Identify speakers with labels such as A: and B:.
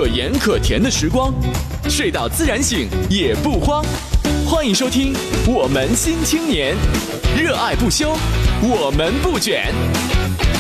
A: 可盐可甜的时光，睡到自然醒也不慌。欢迎收听我们新青年，热爱不休，我们不卷。